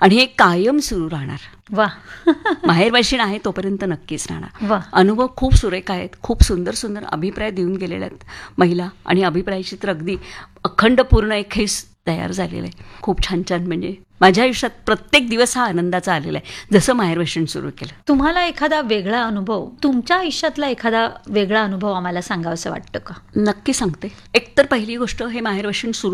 आणि हे कायम सुरू राहणार. वा. माहेरवाशीण आहे तोपर्यंत नक्कीच राहणार. वा. अनुभव खूप सुरेख आहेत, खूप सुंदर सुंदर अभिप्राय देऊन गेलेले आहेत महिला, आणि अभिप्रायाची तर अगदी अखंड पूर्ण एक हे तयार झालेलं आहे. खूप छान छान. म्हणजे माझ्या आयुष्यात प्रत्येक दिवस हा आनंदाचा आलेला आहे, जसं माहेरवाशीण सुरू केलं. तुम्हाला एखादा वेगळा अनुभव, तुमच्या आयुष्यातला एखादा वेगळा अनुभव आम्हाला सांगावंसं वाटतं का? नक्की सांगते. एकतर पहिली गोष्ट, हे माहेरवाशीण सुरू